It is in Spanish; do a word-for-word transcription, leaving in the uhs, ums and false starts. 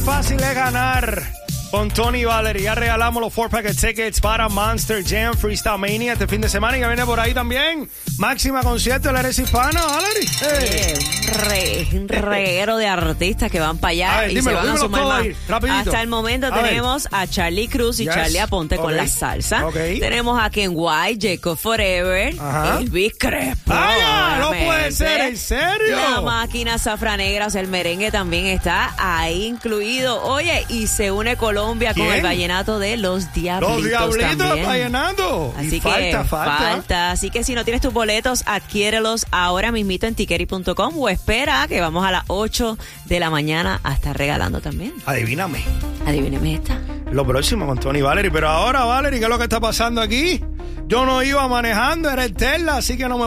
Fácil es ganar con Tony Valerie. Ya regalamos los four pack of tickets para Monster Jam Freestyle Mania este fin de semana. Y ya viene por ahí también Máxima Concierto de la Eres Hispana, Valerie. Hey. Un, re, un reguero de artistas que van para allá a ver, y dímelo, se van a sumar más. Ahí, hasta el momento a tenemos ver. a Charlie Cruz y yes. Charlie Aponte okay. con la salsa. Okay. Tenemos a Ken White, Jacob Forever, Ajá. Elvis Crespo. ¡Vaya! No puede ser, ¿en serio? La máquina Zafra Negra, o sea, el merengue también está ahí incluido. Oye, y se une Colombia ¿Quién? con el vallenato de Los Diablitos. Los Diablitos también. vallenato. Así y que falta, falta. falta. Así que si no tienes tus boletos, adquiérelos ahora mismito en tiqueri punto com o espera que vamos a las ocho de la mañana a estar regalando también. Adivíname. Adivíname esta. Lo próximo con Tony Valerie. Pero ahora, Valerie, ¿qué es lo que está pasando aquí? Yo no iba manejando, era el Tesla, así que no me